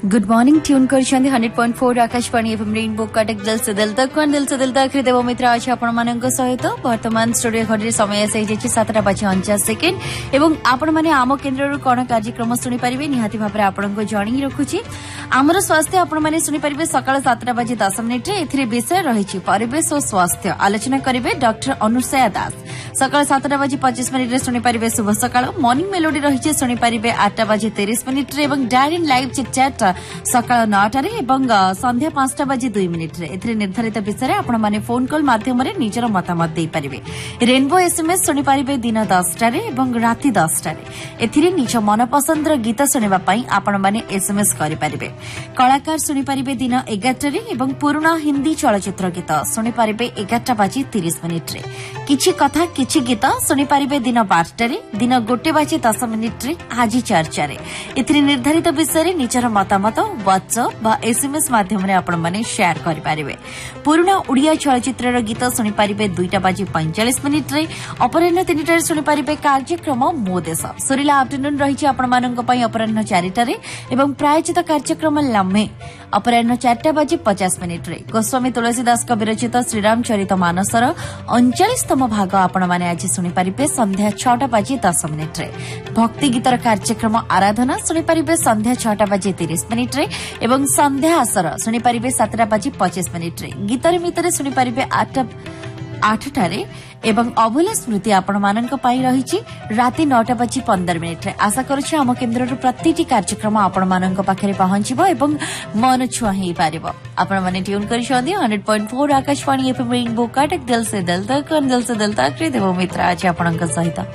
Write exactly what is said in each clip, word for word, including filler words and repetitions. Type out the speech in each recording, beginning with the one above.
Good morning tune कर hundred point four Akashvani FM rainbow Cuttack दिल से दिल तक दिल से दिल तक देव मित्र अच्छे आपण सहित वर्तमान स्टूडियो घड़ी समय से सातटा बाजी अणचाश सेकेंड एवं आपण मैंने आम केन्द्र कौन कार्यक्रम शुणिपारे निहाती भाव आपको जन रखुची आमर स्वास्थ्य आपण मैंने शुणिपारे सकाल सातटा बाजी दस मिनिट ए विषय रही परिवेश और स्वास्थ्य आलोचना करेंगे डॉक्टर अनुसया दास सकाल सातटा बाजी पच्चीस मिनिट शुणिपारे शुभ सकाल मॉर्निंग मेलोडी रही शुणिपारे आठटा बाजी तीस मिनिट डायरी लाइव चिटचैट सकाल नौटार संध्या पांचटा बाजी दुई मिनिट रे निर्धारित विषय आपण माने फोन कॉल माध्यम निजर मतामत दे पारिबे रेनबो एसएमएस शुणी पारिबे दिन दसटारे एवं राति दसटारे एथिरे निज मनपसंदर गीत शुणिबा पई आपण माने एसएमएस करि पारिबे कलाकार शुणी पारिबे दिन एगारटारे एवं पुराना हिंदी चलचित्र गीत शुणी पारिबे एगारटा बाजी तीस मिनिट रे किछि कथा किछि गीत शुणी पारिबे दिन बारटारे दिन गोटे बाजी दस मिनिट रे आज चर्चारे एथिरे निर्धारित विषय निजर मतामत व्हाट्सएप बा एसएमएस माध्यम आपण माने शेयर करि पारिबे पुराना उड़िया चलचित्र गीत शुणी पारिबे दुईटा बाजी पैंचाश मिनिट रे अपराह्न तीनटारे शुणी पारिबे कार्यक्रम मो देश सुरीला आफ्टरनून रही आपण मानक पई अपराह्न चारिटारे एवं प्रायोजित कार्यक्रम लम्हे अपराह्न चारटा बाजी पचास मिनिट रे गोस्वामी तुलसीदास विरचित श्रीराम चरित मानसर अड़चालीसतम भाग आपण माने आज शुणी पारिबे संध्या छटा बाजी दस मिनिट रे भक्ति गीतर कार्यक्रम आराधना शुणी पारिबे संध्या छटा बाजी तीस मिनिट रे एवं संध्या आसर शुणी पारिबे सातटा बाजी पच्चीस मिनिट रे गीतर मितर शुणी पारिबे आठ आठटारे एवं अभूला स्मृति आपण मानक पाई रही राति नौटा बाजी पंदर मिनिट रे आशा करुछि आम केन्द्र प्रति कार्यक्रम आपण मानक पाखरे पहुंचबो एवं मन छुआ हेई पारिबो आपण माने tune करिसोंदी hundred point four Akashvani FM rainbow Cuttack दिल से दिल तक दिल से दिल तक रे देव मित्र आज आपणक सहित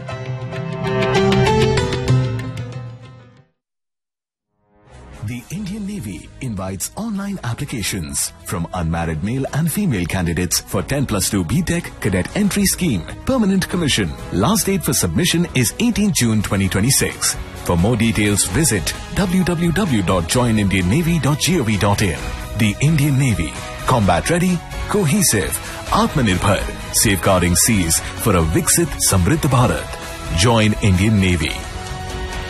The Indian Navy invites online applications from unmarried male and female candidates for ten plus two B Tech Cadet Entry Scheme, Permanent Commission. Last date for submission is eighteenth June twenty twenty-six. For more details, visit w w w dot join indian navy dot gov dot in. The Indian Navy, combat ready, cohesive, Atmanirbhar, safeguarding seas for a Viksit Samriddh Bharat. Join Indian Navy.